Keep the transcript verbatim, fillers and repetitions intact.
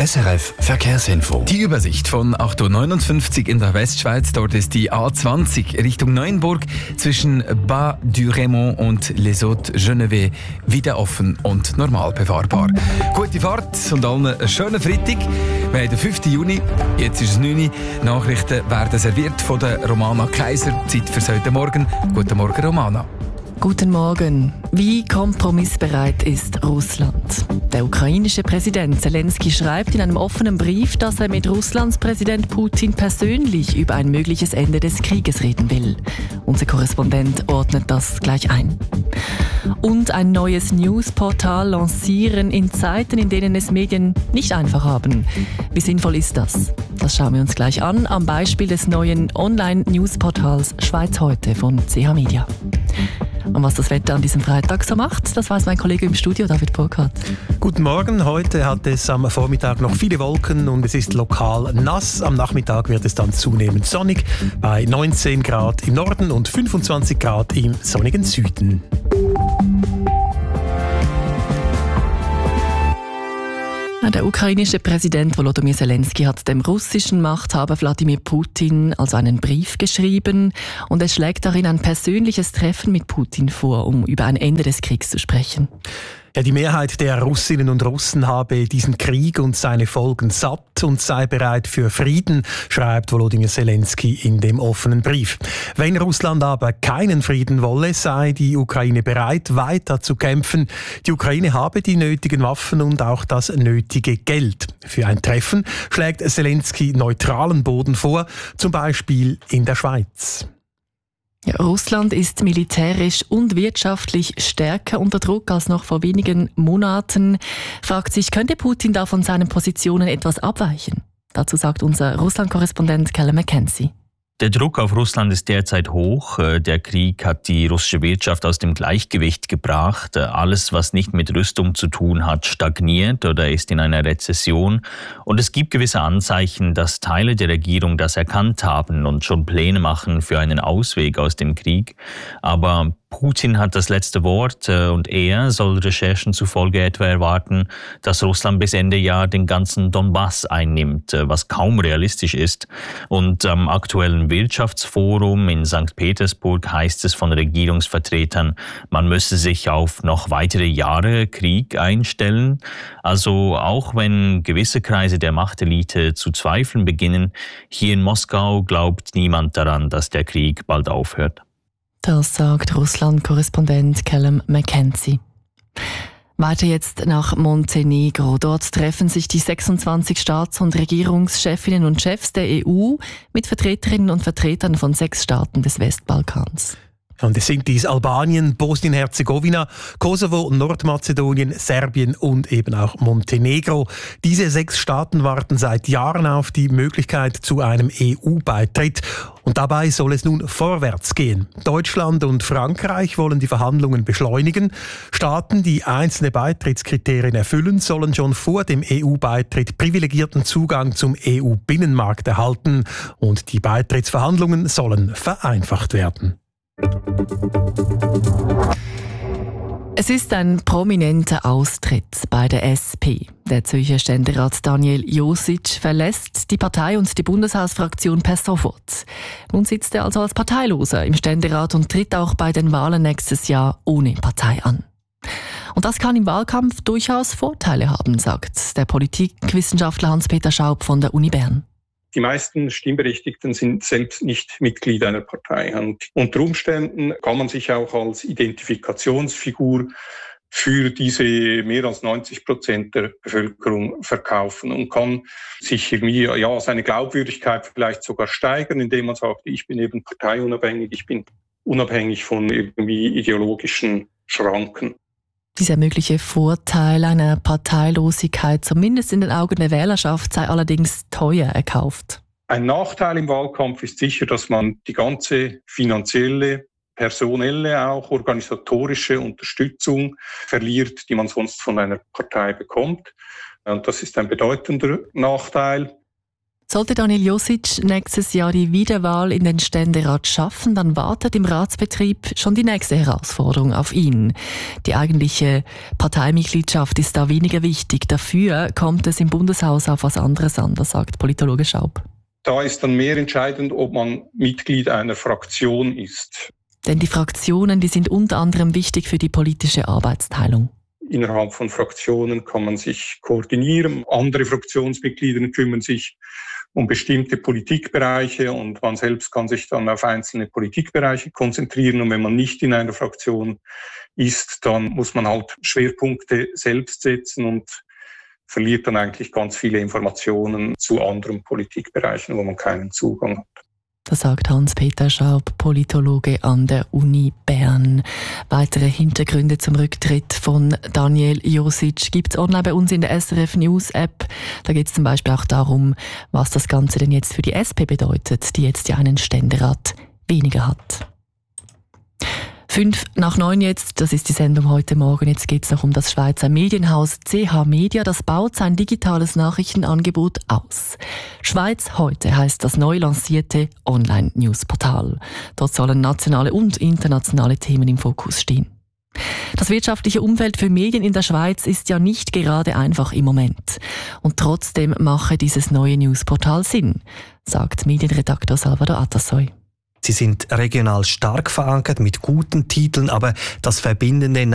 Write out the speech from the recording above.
S R F Verkehrsinfo. Die Übersicht von acht Uhr neunundfünfzig in der Westschweiz. Dort ist die A zwanzig Richtung Neuenburg zwischen Bas du Raymond und Les Hauts-Geneveys wieder offen und normal befahrbar. Gute Fahrt und allen einen schönen Freitag. Wir haben den fünften Juni, jetzt ist es neun Uhr. Nachrichten werden serviert von der Romana Kaiser. Zeit für heute Morgen. Guten Morgen, Romana. Guten Morgen. Wie kompromissbereit ist Russland? Der ukrainische Präsident Zelensky schreibt in einem offenen Brief, dass er mit Russlands Präsident Putin persönlich über ein mögliches Ende des Krieges reden will. Unser Korrespondent ordnet das gleich ein. Und ein neues Newsportal lancieren in Zeiten, in denen es Medien nicht einfach haben. Wie sinnvoll ist das? Das schauen wir uns gleich an, am Beispiel des neuen Online-Newsportals Schweiz heute von C H Media. Und was das Wetter an diesem Freitag so macht, das weiß mein Kollege im Studio, David Burkhardt. Guten Morgen. Heute hat es am Vormittag noch viele Wolken und es ist lokal nass. Am Nachmittag wird es dann zunehmend sonnig bei neunzehn Grad im Norden und fünfundzwanzig Grad im sonnigen Süden. Der ukrainische Präsident Volodymyr Zelensky hat dem russischen Machthaber Wladimir Putin also einen Brief geschrieben und er schlägt darin ein persönliches Treffen mit Putin vor, um über ein Ende des Kriegs zu sprechen. Ja, die Mehrheit der Russinnen und Russen habe diesen Krieg und seine Folgen satt und sei bereit für Frieden, schreibt Volodymyr Zelensky in dem offenen Brief. Wenn Russland aber keinen Frieden wolle, sei die Ukraine bereit, weiter zu kämpfen. Die Ukraine habe die nötigen Waffen und auch das nötige Geld. Für ein Treffen schlägt Zelensky neutralen Boden vor, zum Beispiel in der Schweiz. Ja, Russland ist militärisch und wirtschaftlich stärker unter Druck als noch vor wenigen Monaten. Fragt sich, könnte Putin da von seinen Positionen etwas abweichen? Dazu sagt unser Russland-Korrespondent Callum McKenzie. Der Druck auf Russland ist derzeit hoch. Der Krieg hat die russische Wirtschaft aus dem Gleichgewicht gebracht. Alles, was nicht mit Rüstung zu tun hat, stagniert oder ist in einer Rezession. Und es gibt gewisse Anzeichen, dass Teile der Regierung das erkannt haben und schon Pläne machen für einen Ausweg aus dem Krieg. Aber Putin hat das letzte Wort und er soll Recherchen zufolge etwa erwarten, dass Russland bis Ende Jahr den ganzen Donbass einnimmt, was kaum realistisch ist. Und am aktuellen Wirtschaftsforum in Sankt Petersburg heißt es von Regierungsvertretern, man müsse sich auf noch weitere Jahre Krieg einstellen. Also auch wenn gewisse Kreise der Machtelite zu zweifeln beginnen, hier in Moskau glaubt niemand daran, dass der Krieg bald aufhört. Das sagt Russland-Korrespondent Callum McKenzie. Weiter jetzt nach Montenegro. Dort treffen sich die sechsundzwanzig Staats- und Regierungschefinnen und Chefs der E U mit Vertreterinnen und Vertretern von sechs Staaten des Westbalkans. Und es sind dies Albanien, Bosnien-Herzegowina, Kosovo, Nordmazedonien, Serbien und eben auch Montenegro. Diese sechs Staaten warten seit Jahren auf die Möglichkeit zu einem E U-Beitritt. Und dabei soll es nun vorwärts gehen. Deutschland und Frankreich wollen die Verhandlungen beschleunigen. Staaten, die einzelne Beitrittskriterien erfüllen, sollen schon vor dem E U-Beitritt privilegierten Zugang zum E U-Binnenmarkt erhalten. Und die Beitrittsverhandlungen sollen vereinfacht werden. Es ist ein prominenter Austritt bei der S P. Der Zürcher Ständerat Daniel Josic verlässt die Partei und die Bundeshausfraktion per sofort. Nun sitzt er also als Parteiloser im Ständerat und tritt auch bei den Wahlen nächstes Jahr ohne Partei an. Und das kann im Wahlkampf durchaus Vorteile haben, sagt der Politikwissenschaftler Hans-Peter Schaub von der Uni Bern. Die meisten Stimmberechtigten sind selbst nicht Mitglied einer Partei. Und unter Umständen kann man sich auch als Identifikationsfigur für diese mehr als neunzig Prozent der Bevölkerung verkaufen und kann sich irgendwie, ja, seine Glaubwürdigkeit vielleicht sogar steigern, indem man sagt, ich bin eben parteiunabhängig, ich bin unabhängig von irgendwie ideologischen Schranken. Dieser mögliche Vorteil einer Parteilosigkeit, zumindest in den Augen der Wählerschaft, sei allerdings teuer erkauft. Ein Nachteil im Wahlkampf ist sicher, dass man die ganze finanzielle, personelle, auch organisatorische Unterstützung verliert, die man sonst von einer Partei bekommt. Und das ist ein bedeutender Nachteil. Sollte Daniel Josic nächstes Jahr die Wiederwahl in den Ständerat schaffen, dann wartet im Ratsbetrieb schon die nächste Herausforderung auf ihn. Die eigentliche Parteimitgliedschaft ist da weniger wichtig. Dafür kommt es im Bundeshaus auf was anderes an, das sagt Politologe Schaub. Da ist dann mehr entscheidend, ob man Mitglied einer Fraktion ist. Denn die Fraktionen, die sind unter anderem wichtig für die politische Arbeitsteilung. Innerhalb von Fraktionen kann man sich koordinieren. Andere Fraktionsmitglieder kümmern sich um bestimmte Politikbereiche und man selbst kann sich dann auf einzelne Politikbereiche konzentrieren. Und wenn man nicht in einer Fraktion ist, dann muss man halt Schwerpunkte selbst setzen und verliert dann eigentlich ganz viele Informationen zu anderen Politikbereichen, wo man keinen Zugang hat. Das sagt Hans-Peter Schaub, Politologe an der Uni Bern. Weitere Hintergründe zum Rücktritt von Daniel Josic gibt es online bei uns in der S R F News App. Da geht es zum Beispiel auch darum, was das Ganze denn jetzt für die S P bedeutet, die jetzt ja einen Ständerat weniger hat. Fünf nach neun jetzt, das ist die Sendung heute Morgen. Jetzt geht es noch um das Schweizer Medienhaus C H Media. Das baut sein digitales Nachrichtenangebot aus. Schweiz heute heißt das neu lancierte Online-News-Portal. Dort sollen nationale und internationale Themen im Fokus stehen. Das wirtschaftliche Umfeld für Medien in der Schweiz ist ja nicht gerade einfach im Moment. Und trotzdem mache dieses neue Newsportal Sinn, sagt Medienredaktor Salvador Atassoy. Sie sind regional stark verankert mit guten Titeln, aber das verbindende